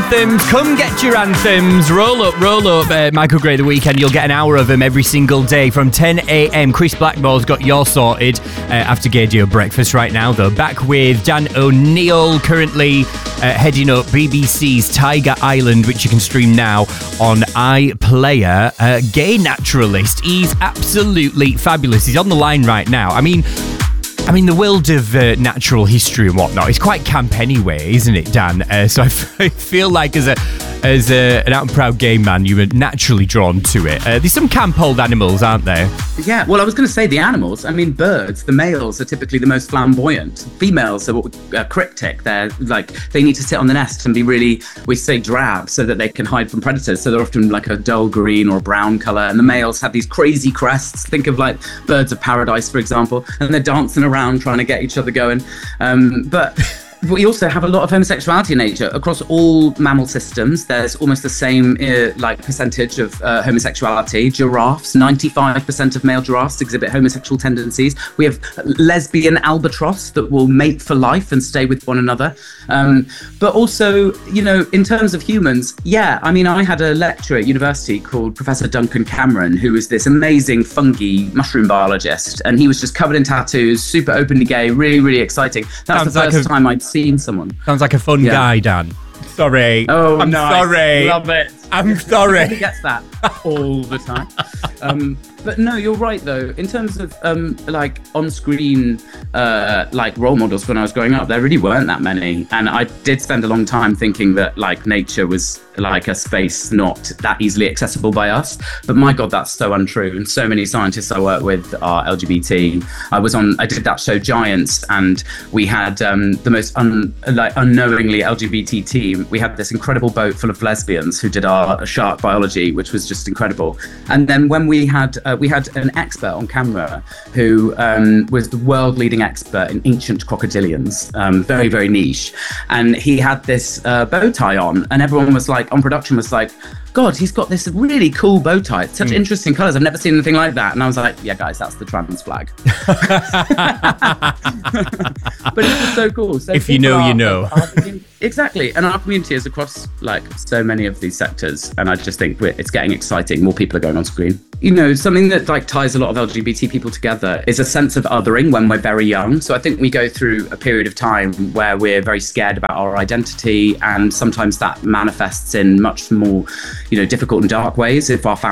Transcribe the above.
anthems. Come get your anthems. Roll up, Michael Gray The Weekend. You'll get an hour of them every single day from 10 a.m. Chris Blackmore's got yours sorted after Gaydio Breakfast right now, though. Back with Dan O'Neill, currently heading up BBC's Tiger Island, which you can stream now on iPlayer. Gay naturalist. He's absolutely fabulous. He's on the line right now. I mean, the world of natural history and whatnot is quite camp anyway, isn't it, Dan? So I feel like as an out and proud gay man, you were naturally drawn to it. There's some camp old animals, aren't there? Yeah, well, I was going to say the animals. I mean, birds, the males are typically the most flamboyant. Females are cryptic. They're like, they need to sit on the nest and be really, we say drab, so that they can hide from predators. So they're often like a dull green or brown colour. And the males have these crazy crests. Think of like birds of paradise, for example. And they're dancing around trying to get each other going. But we also have a lot of homosexuality in nature across all mammal systems. There's almost the same percentage of homosexuality. Giraffes, 95% of male giraffes exhibit homosexual tendencies. We have lesbian albatross that will mate for life and stay with one another. But also, in terms of humans, I had a lecturer at university called Professor Duncan Cameron, who was this amazing fungi mushroom biologist, and he was just covered in tattoos, super openly gay, really, really exciting. That's the first time I'd seen someone. Sounds like a fun guy, Dan. Sorry. Oh, I'm nice. Sorry. Love it. I'm sorry. He gets that all the time. But no, you're right though. In terms of on-screen role models when I was growing up, there really weren't that many, and I did spend a long time thinking that nature was like a space not that easily accessible by us. But my God, that's so untrue. And so many scientists I work with are LGBT. I did that show Giants, and we had the most unknowingly LGBT team. We had this incredible boat full of lesbians who did our shark biology, which was just incredible. And then when we had an expert on camera who was the world leading expert in ancient crocodilians, very, very niche. And he had this bow tie on, and everyone was on production was like, God, he's got this really cool bow tie. It's such interesting colours. I've never seen anything like that. And I was like, yeah, guys, that's the trans flag. But it was so cool. So if you know, you know. Exactly. And our community is across so many of these sectors. And I just think it's getting exciting. More people are going on screen. Something that ties a lot of LGBT people together is a sense of othering when we're very young. So I think we go through a period of time where we're very scared about our identity. And sometimes that manifests in much more, difficult and dark ways if our